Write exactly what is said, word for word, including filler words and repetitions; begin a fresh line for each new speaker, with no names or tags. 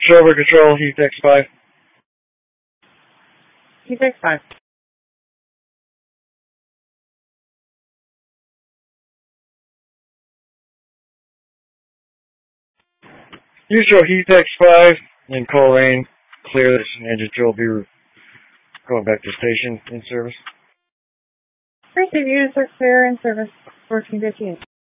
Shover Control, Heat X five.
Heat X five.
Use your Heat X five in Coleraine. Clear this engine control. Be going back to station in service.
Receive units are clear in service. fourteen fifty-eight.